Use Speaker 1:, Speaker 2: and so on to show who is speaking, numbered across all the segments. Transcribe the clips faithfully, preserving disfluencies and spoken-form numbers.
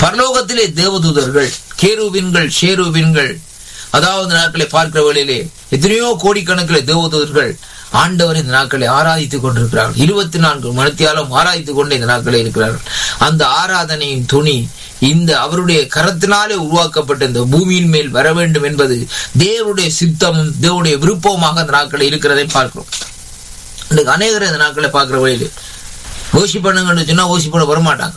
Speaker 1: பரலோகத்திலே தேவதூதர்கள், கேருவின்கள், ஷேருவின்கள், அதாவது நாட்களை பார்க்கிற வேளையிலே எத்தனையோ கோடிக்கணக்கில் தேவதூதர்கள் ஆண்டவர் இந்த நாட்களை ஆராதித்துக் கொண்டிருக்கிறார்கள். இருபத்தி நான்கு மணித்தியாலும் ஆராதித்துக் கொண்டு இந்த நாட்களை இருக்கிறார்கள். அந்த ஆராதனையின் துணி இந்த அவருடைய கரத்தினாலே உருவாக்கப்பட்ட இந்த பூமியின் மேல் வர வேண்டும் என்பது தேவனுடைய சித்தமும் தேவனுடைய விருப்பமாக அந்த நாட்களை இருக்கிறதை பார்க்கிறோம். இன்றைக்கு அநேகர் இந்த நாட்களை பார்க்கிற வழியிலே ஓசி பண்ணுங்கன்னு சொன்னா ஓசி பண்ண வரமாட்டாங்க.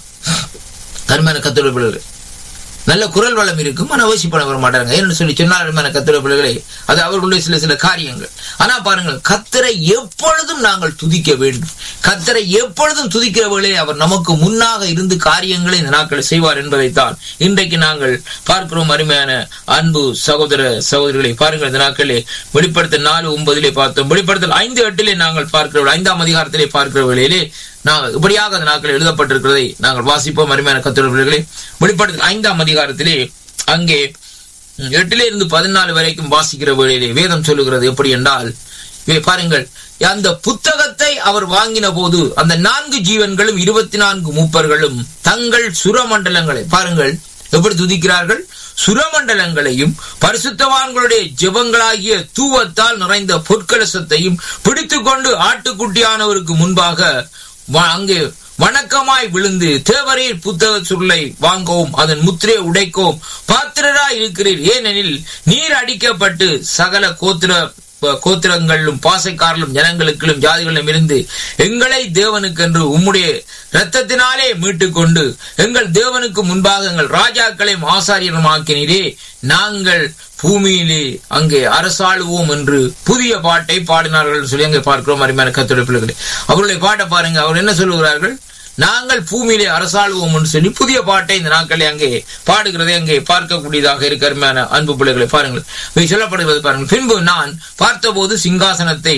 Speaker 1: கருமையான கத்தோலிக்க பிள்ளைகள் நல்ல குரல் வளம் இருக்கும், ஆனா ஓசி பண்ண வர மாட்டாங்க. ஏன்னு சொல்லி சொன்னாலுமான கத்தோலிக்க பிள்ளைகளே, அது அவர்களுடைய சில சில காரியங்கள். ஆனா பாருங்கள், கத்தரை எப்பொழுதும் நாங்கள் துதிக்க வேண்டும். கத்தரை எப்பொழுதும் துதிக்கிற வேளையிலே அவர் நமக்கு முன்னாக இருந்து காரியங்களை இந்த நாட்களை செய்வார் என்பதைத்தான் இன்றைக்கு நாங்கள் பார்க்கிறோம். அருமையான அன்பு சகோதர சகோதரிகளை பாருங்கள், இந்த நாட்களே வெளிப்படுத்தல் நாலு ஒன்பதிலே பார்த்தோம். வெளிப்படுத்தல் ஐந்து எட்டிலே நாங்கள் பார்க்கிற ஐந்தாம் அதிகாரத்திலே பார்க்கிற வேளையிலே நாங்கள் இப்படியாக அந்த நாட்கள் எழுதப்பட்டிருக்கிறதை நாங்கள் வாசிப்போம். அருமையான கத்தோலிக்க பிள்ளைகளே, வெளிப்படுத்தல் ஐந்தாம் அதிகாரத்திலே அங்கே எட்டிலே இருந்து பதினாலு வரைக்கும் வாசிக்கிற வேளையிலே வேதம் சொல்லுகிறது எப்படி என்றால், பாருங்கள், அந்த புத்தகத்தை அவர் வாங்கின போது அந்த நான்கு ஜீவன்களும் இருபத்தி நான்கு மூப்பர்களும் தங்கள் சுரமண்டலங்களை, பாருங்கள் எப்படி துதிக்கிறார்கள், சுரமண்டலங்களையும் பரிசுத்தவான்களுடைய ஜெபங்களாகிய தூவத்தால் நிறைந்த பொற்கலசத்தையும் பிடித்துக் கொண்டு ஆட்டுக்குட்டியானவருக்கு முன்பாக அங்கே வணக்கமாய் விழுந்து, தேவரீர் புத்தக சுருளை வாங்கவும் அதன் முத்திரையை உடைக்கவும் பாத்திரராய் இருக்கிறீர். ஏனெனில் நீர் அடிக்கப்பட்டு சகல கோத்திர கோத்திரங்களிலும் பாசைக்காரலும் ஜனங்களுக்கும் ஜாதிகளிலும் இருந்து எங்களை தேவனுக்கென்று உம்முடைய இரத்தத்தினாலே மீட்டுக் கொண்டு எங்கள் தேவனுக்கு முன்பாக எங்கள் ராஜாக்களையும் ஆசாரியரும் ஆக்கினீரே. நாங்கள் பூமியிலே அங்கே அரசாளுவோம் என்று புதிய பாட்டை பாடினார்கள் சொல்லி அங்கே பார்க்கிறோம். அருமையான கர்த்தருடைய பிள்ளைகளே, அவருடைய பாட்டை பாருங்க. அவர் என்ன சொல்லுகிறார்கள், நாங்கள் பூமியிலே அரசாளுவோம் என்று சொல்லி புதிய பாட்டை இந்த நாட்களை அங்கே பாடுகிறதை அங்கே பார்க்கக்கூடியதாக இருக்க. அருமையான அன்பு பிள்ளைகளை பாருங்கள், சொல்லப்படுகிறது பாருங்கள். பின்பு நான் பார்த்தபோது சிங்காசனத்தை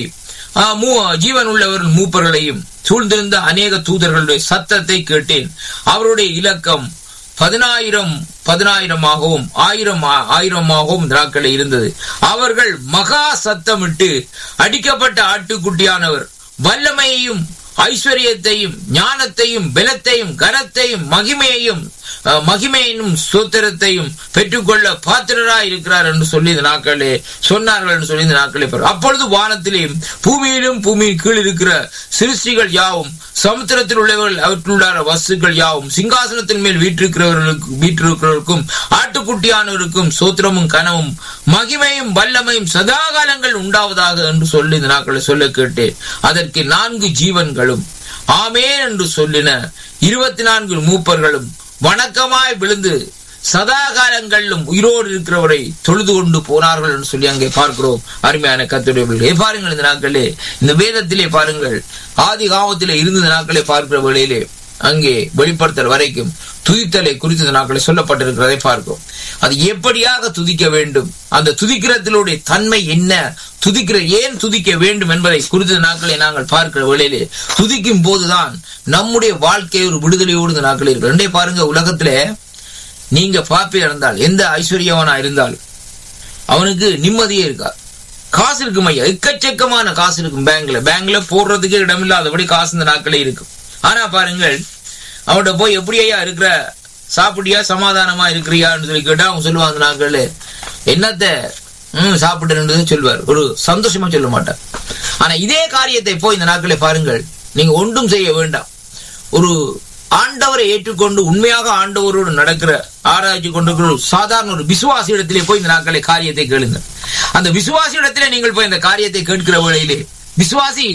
Speaker 1: ஜீவன் உள்ளவர்கள் மூப்பர்களையும் சூழ்ந்திருந்த அநேக தூதர்களுடைய சத்தத்தை கேட்டேன். அவருடைய இலக்கம் பதினாயிரம் பதினாயிரமாகவும் ஆயிரம் ஆயிரமாகவும் நாட்களை இருந்தது. அவர்கள் மகா சத்தமிட்டு அடிக்கப்பட்ட ஆட்டுக்குட்டியானவர் வல்லமையையும் ஐஸ்வர்யத்தையும் ஞானத்தையும் பலத்தையும் கனத்தையும் மகிமையையும் மகிமையினும் சோத்திரத்தையும் பெற்றுக்கொள்ள பாத்திரராய் இருக்கிறார் என்று சொல்லி இந்த நாட்களே சொன்னார்கள் என்று சொல்லி இந்த நாட்களே. அப்பொழுது வானத்திலேயும் பூமியிலும் பூமியின் கீழ் இருக்கிற சிருஷ்டிகள் யாவும், சமுத்திரத்தில் உள்ளவர்கள் அவற்றுள்ள வஸ்துக்கள் யாவும், சிங்காசனத்தின் மேல் வீற்றிருக்கிறவர்களுக்கு வீற்றிருக்கிறவருக்கும் ஆட்டுக்குட்டியானவருக்கும் சோத்திரமும் கனமும் மகிமையும் வல்லமையும் சதாகாலங்கள் உண்டாவதாக என்று சொல்லி இந்த நாட்களை சொல்ல கேட்டேன். அதற்கு நான்கு ஜீவன்களும் ஆமேன் என்று சொல்லின. இருபத்தி நான்கு மூப்பர்களும் வணக்கமாய் விழுந்து சதா காலங்களிலும் உயிரோடு இருக்கிறவரை தொழுது கொண்டு போனார்கள் என்று சொல்லி அங்கே பார்க்கிறோம். அருமையான கர்த்தருடைய பாருங்கள், இந்த நாட்களே இந்த வேதத்திலே பாருங்கள், ஆதி காமத்திலே இருந்த நாட்களை பார்க்கிற வேளையிலே அங்கே வெளிப்படுத்தல் வரைக்கும் துதித்தலை குறித்த நாட்களை சொல்லப்பட்டிருக்கிறதை பார்க்கிறோம். அது எப்படியாக துதிக்க வேண்டும், அந்த துதிக்கிறதிலுடைய தன்மை என்ன, துதிக்கிற ஏன் துதிக்க வேண்டும் என்பதை குறித்த நாட்களை நாங்கள் பார்க்கிற வேளையிலே துதிக்கும் போதுதான் நம்முடைய வாழ்க்கை ஒரு விடுதலையோடு இந்த நாட்கள் இருக்கு. ரெண்டே பாருங்க, உலகத்திலே நீங்க பாப்பியா இருந்தால், எந்த ஐஸ்வர்யவனா இருந்தால் அவனுக்கு நிம்மதியே இருக்கா. காசு இருக்கும் ஐயா, எக்கச்சக்கமான காசு இருக்கும். பேங்க்ல பேங்க்ல போடுறதுக்கு இடமில்லாதபடி காசு இந்த நாட்களே இருக்கும். ஆனா பாருங்கள், அவன்கிட்ட போய் எப்படி ஐயா இருக்கிற, சாப்பிட்டியா, சமாதானமா இருக்கிறியான்னு சொல்லி கேட்டா அவங்க சொல்லுவாங்க நாட்கள் என்னத்த ஹம் சாப்பிட்டு சொல்லுவார், ஒரு சந்தோஷமா சொல்ல மாட்டார். ஆனா இதே காரியத்தை போய் இந்த நாட்களை பாருங்கள், நீங்க ஒன்றும் செய்ய வேண்டாம், ஒரு ஆண்டவரை ஏற்றுக்கொண்டு உண்மையாக ஆண்டவரோடு நடக்கிற ஆராய்ச்சி கொண்டிருக்கிற சாதாரண ஒரு விசுவாசி இடத்திலே போய் இந்த நாட்களை காரியத்தை கேளுங்க. அந்த விசுவாசி இடத்திலே நீங்கள் போய் இந்த காரியத்தை கேட்கிற வேளையிலே விசுவாசி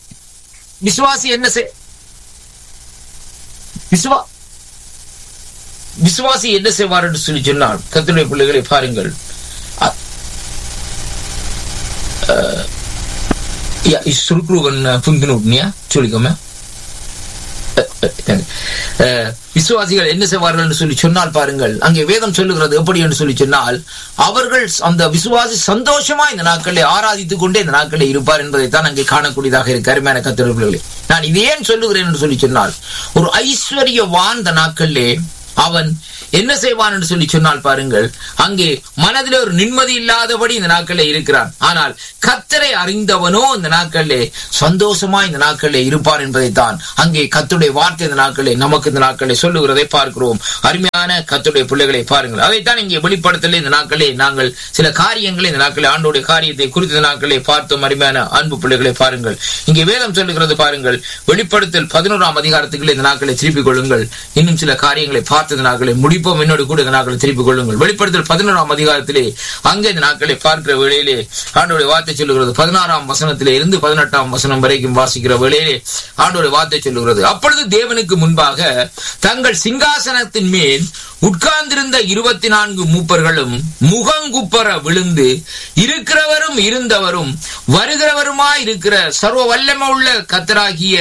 Speaker 1: விசுவாசி என்ன செய் விசுவா விசுவாசி என்ன செய்வார் என்று சொல்லி சொன்னால், கர்த்தருடைய பிள்ளைகளை பாருங்கள், சொல்லிக்கோமே விசுவாசிகள் என்ன செய்வார்கள் என்று சொல்லி சொன்னால் பாருங்கள், அங்கே வேதம் சொல்லுகிறது எப்படி என்று சொல்லி சொன்னால், அவர்கள் அந்த விசுவாசி சந்தோஷமா இந்த நாட்களை ஆராதித்துக் கொண்டே இந்த நாட்களை இருப்பார் என்பதைத்தான் அங்கே காணக்கூடியதாக இருக்கு. அருமையான கர்த்தருடைய பிள்ளைகளே, நான் இது ஏன் சொல்லுகிறேன் என்று சொல்லி சொன்னால், ஒரு ஐஸ்வர்யவான் இந்த நாட்களிலே அவன் என்ன செய்வான் என்று சொல்லி சொன்னால் பாருங்கள், அங்கே மனதில் ஒரு நிம்மதி இல்லாதபடி இந்த நாட்களில் இருக்கிறான். ஆனால் கர்த்தரை அறிந்தவனோ இந்த நாட்களிலே சந்தோஷமா இந்த நாட்களிலே இருப்பான் என்பதைத்தான் அங்கே கர்த்தருடைய வார்த்தை இந்த நாட்களிலே நமக்கு இந்த நாட்களிலே சொல்லுகிறதை பார்க்கிறோம். அருமையான கர்த்தருடைய பிள்ளைகளை பாருங்கள், அதைத்தான் இங்கே வெளிப்படுத்தல இந்த நாட்களே நாங்கள் சில காரியங்களை இந்த நாட்களில் ஆண்டோடைய காரியத்தை குறித்த இந்த நாட்களை பார்த்தோம். அருமையான அன்பு பிள்ளைகளை பாருங்கள், இங்கே வேதம் சொல்லுகிறது பாருங்கள், வெளிப்படுத்தல் பதினோராம் அதிகாரத்துக்குள்ளே இந்த நாட்களை திருப்பிக் கொள்ளுங்கள். இன்னும் சில காரியங்களை பார்த்து இந்த நாட்களை முடிப்போம். என்னோடு கூட இந்த நாட்களை திருப்பிக் கொள்ளுங்கள். வெளிப்படுத்தல் பதினோராம் அதிகாரத்திலே அங்கே இந்த நாட்களை பார்க்கிற வேளையிலே ஆண்டோடைய வார்த்தை சொல்லுகிறது, பதினாறாம் வசனத்திலே இருந்து பதினெட்டாம் வசனம் வரைக்கும் வாசிக்கிற வேளையிலே ஆண்டோடைய வார்த்தை சொல்லுகிறது, அப்பொழுது தேவனுக்கு முன்பாக தங்கள் சிங்காசனத்தின் மேல் உட்கார்ந்திருந்த இருபத்தி நான்கு மூப்பர்களும் முகங்குப்பர விழுந்து, இருக்கிறவரும் இருந்தவரும் வருகிறவருமாய் இருக்கிற சர்வ வல்லமை உள்ள கர்த்தராகிய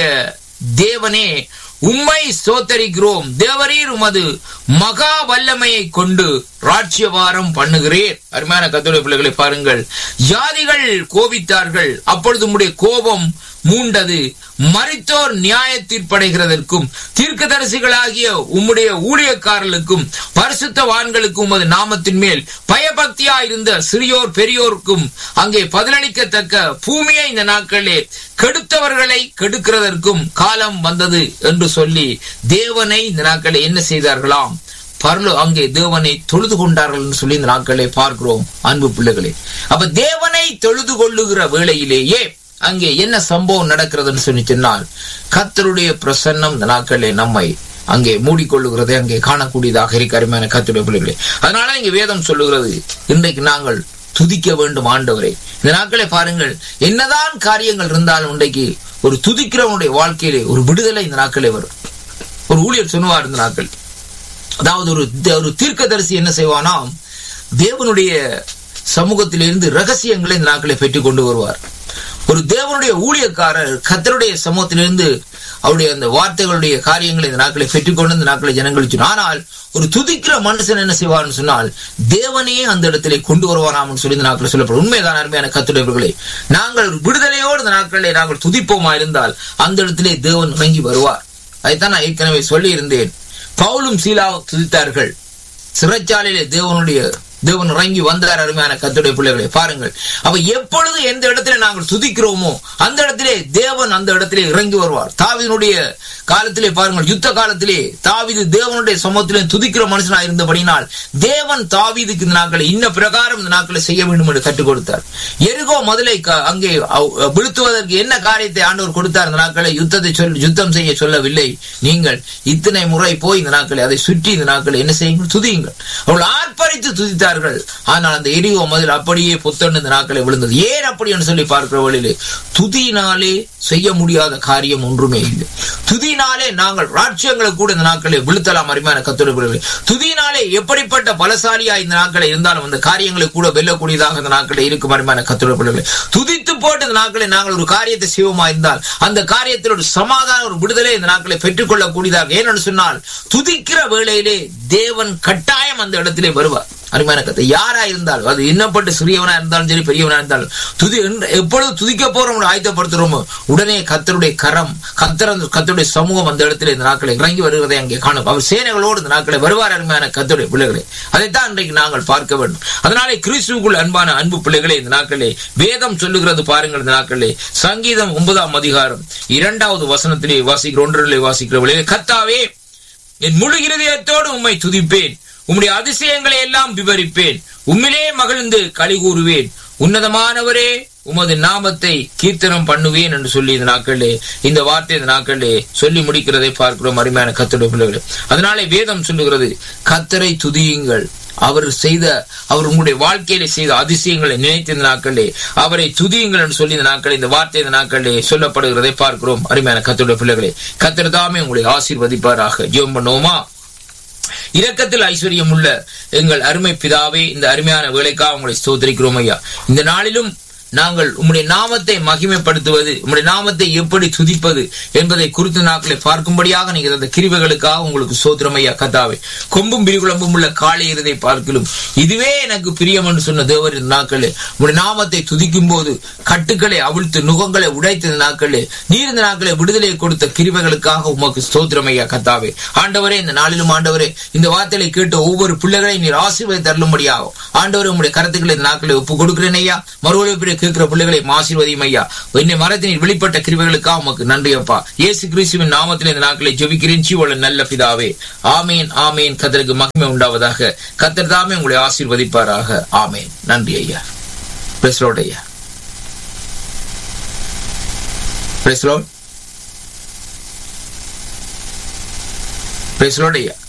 Speaker 1: தேவனே, உம்மை ஸ்தோத்தரிக்கிறோம். தேவரீர் உமது மகா வல்லமையை கொண்டு ராஜ்யபாரம் பண்ணுகிறேன். அருமையான கர்த்தருடைய பிள்ளைகளை பாருங்கள், ஜாதிகள் கோபித்தார்கள், அப்பொழுது உம்முடைய கோபம் மூண்டது. மரித்தோர் நியாய தீர்ப்படைகிறதற்கும் தீர்க்கதரிசிகளாகிய உம்முடைய ஊழியக்காரர்களுக்கும் பரிசுத்தவான்களுக்கும் உமது நாமத்தின் மேல் பயபக்தியா இருந்த சிறியோர் பெரியோருக்கும் அங்கே பதிலளிக்கத்தக்க பூமியை இந்த நாட்களிலே கெடுத்தவர்களை கெடுக்கிறதற்கும் காலம் வந்தது என்று சொல்லி தேவனை இந்த நாட்களில் என்ன செய்தார்களாம், பரலோ அங்கே தேவனை தொழுது கொண்டார்கள் என்று சொல்லி இந்த நாட்களை பார்க்கிறோம். அன்பு பிள்ளைகளே, அப்ப தேவனை தொழுது கொள்ளுகிற வேளையிலேயே அங்கே என்ன சம்பவம் நடக்கிறதுன்னு சொல்லி சொன்னால், கர்த்தருடைய பிரசன்னம் இந்த நாட்களே நம்மை அங்கே மூடிக்கொள்ளுகிறதை அங்கே காணக்கூடியதாக இருக்க அருமையான கர்த்தருடைய பிள்ளைகளே. அதனால இங்கே வேதம் சொல்லுகிறது, இன்றைக்கு நாங்கள் துதிக்க வேண்டும் ஆண்டவரை. இந்த நாட்களை பாருங்கள், என்னதான் காரியங்கள் இருந்தாலும் இன்றைக்கு ஒரு துதிக்கிறவனுடைய வாழ்க்கையிலே ஒரு விடுதலை இந்த நாட்களே வரும். ஒரு ஊழியர் சொன்னுவார் இந்த நாட்கள், அதாவது ஒரு ஒரு தீர்க்கதரிசி என்ன செய்வானாம், தேவனுடைய சமூகத்திலிருந்து ரகசியங்களை இந்த நாட்களை பெற்றுக் கொண்டு வருவார். ஒரு தேவனுடைய ஊழியக்காரர் கர்த்தருடைய சமூகத்திலிருந்து அவருடைய அந்த வார்த்தைகளுடைய காரியங்களை இந்த நாட்களை பெற்றுக்கொண்டு இந்த நாட்களை ஜனங்களுக்கு. ஆனால் ஒரு துதிக்கிற மனுஷன் என்ன செய்வார்னு சொன்னால், தேவனையே அந்த இடத்திலே கொண்டு வருவாராம்னு சொல்லி இந்த நாட்களை சொல்லப்படும். உண்மைதான் அருமையான கர்த்தருடையவர்களே, நாங்கள் விடுதலையோடு இந்த நாட்களிலே நாங்கள் துதிப்போமா இருந்தால் அந்த இடத்திலே தேவன் இறங்கி வருவார். அதைத்தான் நான் ஏற்கனவே சொல்லி இருந்தேன். பவுலும் சீலாவும் துதித்தார்கள், சிறைச்சாலையிலே தேவனுடைய தேவன் இறங்கி வந்தார். அருமையான கர்த்தருடைய பிள்ளைகளை பாருங்கள், அப்ப எப்பொழுது எந்த இடத்துல நாங்கள் துதிக்கிறோமோ அந்த இடத்திலே தேவன் அந்த இடத்திலே இறங்கி வருவார். தாவீதுடைய காலத்திலே பாருங்கள், யுத்த காலத்திலே தாவீது தேவனுடைய சமூகத்திலே துதிக்கிற மனுஷனா இருந்தபடினால் தேவன் தாவீதுக்கு இந்த நாட்களை இன்ன பிரகாரம் இந்த நாட்களை செய்ய வேண்டும் என்று கற்றுக் கொடுத்தார். எரிகோ முதலை அங்கே விழுத்துவதற்கு என்ன காரியத்தை ஆண்டவர் கொடுத்தார்? இந்த நாட்களை யுத்தத்தை சொல் யுத்தம் செய்ய சொல்லவில்லை. நீங்கள் இத்தனை முறை போய் இந்த நாட்களை அதை சுற்றி இந்த நாட்களை என்ன செய்யுங்கள், துதியுங்கள். அவள் ஆர்ப்பரித்து துதித்தார். ஆனால் அந்த எரிகோ மதில் அப்படியே புத்தன் இந்த நாட்களை விழுந்தது. ஏன் அப்படி என்று சொல்லி பார்க்கிற வழியிலே துதியினாலே செய்ய முடியாத காரியம் ஒன்றுமே இல்லை. துதியினாலே நாங்கள் ராஜ்யங்களை கூட இந்த நாட்களை விழுத்தலாம். அருமையான கர்த்தருடைய துதியினாலே எப்படிப்பட்ட பலசாலியா இந்த நாட்களை இருந்தாலும் அந்த காரியங்களை கூட வெல்லக்கூடியதாக இந்த நாட்களை இருக்கும். அருமையான கர்த்தருடைய துதித்து போட்டு இந்த நாட்களை நாங்கள் ஒரு காரியத்தை செய்வோமா இருந்தால் அந்த காரியத்தில் ஒரு சமாதான ஒரு விடுதலை இந்த நாட்களை பெற்றுக் கொள்ளக்கூடியதாக. ஏனென்று சொன்னால் துதிக்கிற வேளையிலே தேவன் கட்டாயம் அந்த இடத்திலே வருவார். அருமையான கத்தை யாரா இருந்தாலும், அது இன்னப்பட்டு சிறியவனா இருந்தாலும் சரி பெரியவனா இருந்தாலும், துதி எப்பொழுது துதிக்க போறோம் ஆயத்தப்படுத்துறோமோ உடனே கர்த்தருடைய கரம் கர்த்தர் கர்த்தருடைய சமூகம் அந்த இடத்துல இந்த நாட்களை இறங்கி வருவதை அங்கே காணும். அவர் சேனைகளோடு இந்த நாட்களை வருவார். அருமையான கர்த்தருடைய பிள்ளைகளை, அதைத்தான் இன்றைக்கு நாங்கள் பார்க்க வேண்டும். அதனாலே கிறிஸ்துவுக்குள் அன்பான அன்பு பிள்ளைகளை இந்த நாட்களே வேதம் சொல்லுகிறது பாருங்கள். இந்த நாட்களே சங்கீதம் ஒன்பதாம் அதிகாரம் இரண்டாவது வசனத்திலே வாசிக்கிற ஒன்றிலே வாசிக்கிற வழியிலே, கர்த்தாவே என் முழு இருதயத்தோடு உம்மை துதிப்பேன், உம்முடைய அதிசயங்களை எல்லாம் விவரிப்பேன், உம்மிலே மகிழ்ந்து களி கூறுவேன், உன்னதமானவரே உமது நாமத்தை கீர்த்தனம் பண்ணுவேன் என்று சொல்லி இந்த நாட்களிலே இந்த வார்த்தை இந்த நாட்களிலே சொல்லி முடிக்கிறதை பார்க்கிறோம். அருமையான கர்த்தருடைய பிள்ளைகளே, அதனாலே வேதம் சொல்லுகிறது, கர்த்தரை துதியுங்கள், அவர் செய்த அவர் உங்களுடைய வாழ்க்கையில செய்த அதிசயங்களை நினைத்த இந்த நாட்களிலே அவரை துதியுங்கள் என்று சொல்லி இந்த நாட்களில் இந்த வார்த்தை இந்த நாட்களிலே சொல்லப்படுகிறதை பார்க்கிறோம். அருமையான கர்த்தருடைய பிள்ளைகளே, கர்த்தர் தாமே உங்களை ஆசீர்வதிப்பாராக. ஜெபம் பண்ணுவோமா? இரக்கத்தில் ஐஸ்வர்யம் உள்ள எங்கள் அருமை பிதாவே, இந்த அருமையான வேலைக்காக உங்களை ஸ்தோத்திரிக்கிறோம் ஐயா. இந்த நாளிலும் நாங்கள் உம்முடைய நாமத்தை மகிமைப்படுத்துவது, உம்முடைய நாமத்தை எப்படி துதிப்பது என்பதை குறித்த நாட்களை பார்க்கும்படியாக நீங்க அந்த கிருபைகளுக்காக உங்களுக்கு சோத்திரம் ஐயா கர்த்தாவே. கொம்பும் பிரிகுளம்பும் உள்ள காளை இருதை பார்க்கலும் இதுவே எனக்கு பிரியம் என்று சொன்ன தேவர் இந்த நாட்களே உம்முடைய நாமத்தை துதிக்கும் போது கட்டுக்களை அவிழ்த்து நுகங்களை உடைத்த நாட்களே நீர் இந்த நாட்களை விடுதலை கொடுத்த கிருபைகளுக்காக உமக்கு சோத்திரம் ஐயா கர்த்தாவே. ஆண்டவரே, இந்த நாளிலும் ஆண்டவரே இந்த வார்த்தையை கேட்ட ஒவ்வொரு பிள்ளைகளையும் நீர் ஆசீர்வாதம் தரும்படியாகும். ஆண்டவரே, உம்முடைய கருத்துக்களை இந்த நாட்களை ஒப்புக் கொடுக்கிறேன் ஐயா. மறுவழிப்பிலே கேட்கிற பிள்ளைகளை ஆசீர்வதியும் ஐயா. என்னை மரத்தினில் வெளிப்பட்ட கிருபைகளுக்காக உமக்கு நன்றி அப்பா. இயேசு கிறிஸ்துவின் நாமத்தில் இந்த நாட்களை ஜெபிக்கிறேன் ஜீவனுள்ள நல்ல பிதாவே. ஆமேன் ஆமேன். கர்த்தருக்கு மகிமை உண்டாவதாக. கர்த்தர் தாமே உங்களை ஆசீர்வதிப்பாராக. ஆமேன். நன்றி ஐயா. பிரைஸ் லார்ட் ஐயா. Price Lord. பிரைஸ் லார்ட் ஐயா.